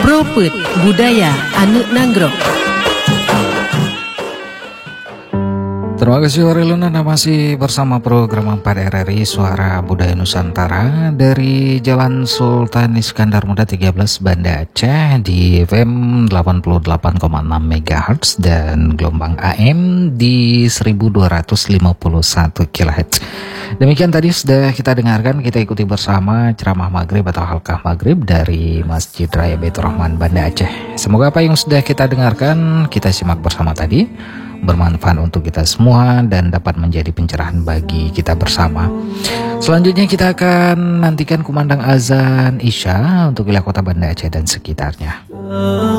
Propet Budaya Anu Nanggrok. Terima kasih Wariluna, Anda masih bersama program 4 RRI Suara Budaya Nusantara dari Jalan Sultan Iskandar Muda 13 Banda Aceh di FM 88,6 MHz dan gelombang AM di 1251 kHz. Demikian tadi sudah kita dengarkan, kita ikuti bersama ceramah maghrib atau halqah maghrib dari Masjid Raya Baitur Rahman Banda Aceh. Semoga apa yang sudah kita dengarkan, kita simak bersama tadi bermanfaat untuk kita semua dan dapat menjadi pencerahan bagi kita bersama. Selanjutnya kita akan nantikan kumandang azan Isya untuk wilayah kota Banda Aceh dan sekitarnya.